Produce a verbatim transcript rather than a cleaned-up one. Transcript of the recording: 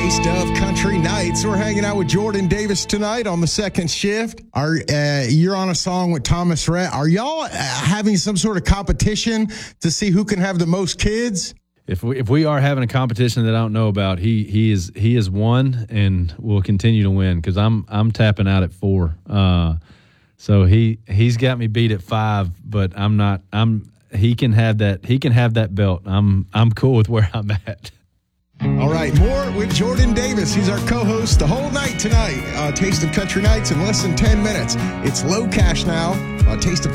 Taste of Country Nights. We're hanging out with Jordan Davis tonight on the second shift. Are uh, you're on a song with Thomas Rhett. Are y'all uh, having some sort of competition to see who can have the most kids? If we if we are having a competition that I don't know about, he he is he is one and will continue to win because I'm I'm tapping out at four. Uh, so he he's got me beat at five, but I'm not. I'm he can have that he can have that belt. I'm I'm cool with where I'm at. All right, more with Jordan Davis. He's our co-host the whole night tonight. Uh, Taste of Country Nights in less than ten minutes. It's Low Cash now. Uh, Taste of